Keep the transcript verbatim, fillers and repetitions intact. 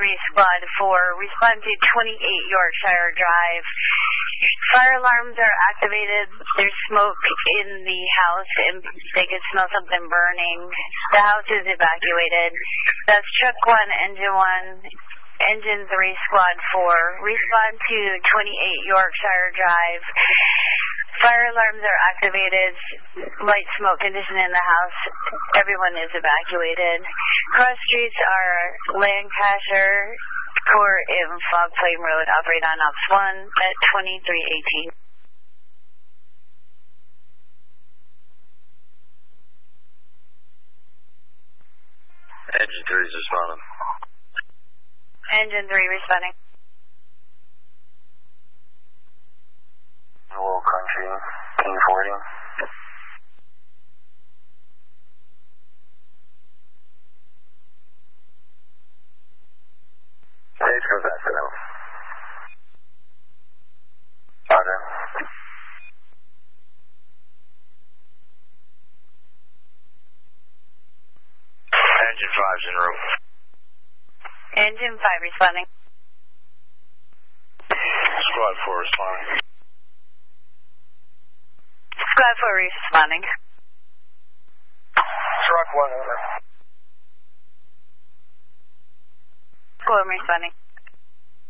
three, Squad four, respond to twenty-eight Yorkshire Drive. Fire alarms are activated. There's smoke in the house and they can smell something burning. The house is evacuated. That's truck one, engine one, engine three, Squad four. Respond to twenty-eight Yorkshire Drive. Fire alarms are activated. Light smoke condition in the house. Everyone is evacuated. Cross streets are Lancashire Court and Fog Flame Road. Operate on Ops one at twenty-three eighteen. Engine three is responding. Engine three responding. Low country, P forty. Stage goes back to them. Roger. Engine five's en route. Engine five responding. Squad four responding. Squad four responding. Truck one over. Squad responding.